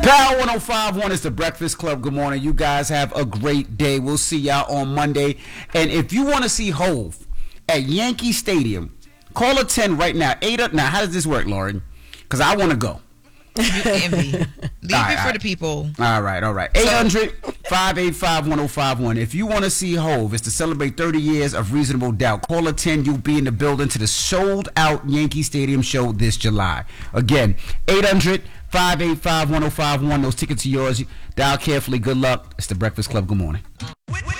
Power 1051 is the Breakfast Club. Good morning. You guys have a great day. We'll see y'all on Monday. And if you want to see Hove at Yankee Stadium, call a 10 right now. Now, how does this work, Lauren? Because I want to go. You envy. Leave it for the people. All right. 800-585-1051. If you want to see Hove, it's to celebrate 30 years of Reasonable Doubt. Call a 10. You'll be in the building to the sold-out Yankee Stadium show this July. Again, 800-585-1051. Those tickets are yours. Dial carefully. Good luck. It's the Breakfast Club. Good morning.